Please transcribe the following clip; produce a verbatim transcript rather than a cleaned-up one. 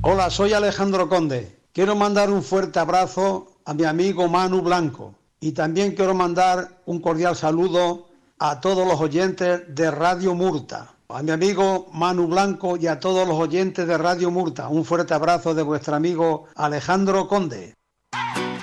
Hola, soy Alejandro Conde. Quiero mandar un fuerte abrazo a mi amigo Manu Blanco y también quiero mandar un cordial saludo a todos los oyentes de Radio Murta. A mi amigo Manu Blanco y a todos los oyentes de Radio Murta. Un fuerte abrazo de vuestro amigo Alejandro Conde.